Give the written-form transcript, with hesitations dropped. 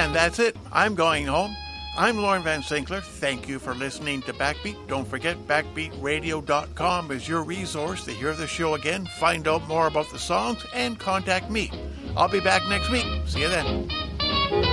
And that's it. I'm going home. I'm Lauren Van Sinkler. Thank you for listening to Backbeat. Don't forget, backbeatradio.com is your resource to hear the show again, find out more about the songs, and contact me. I'll be back next week. See you then.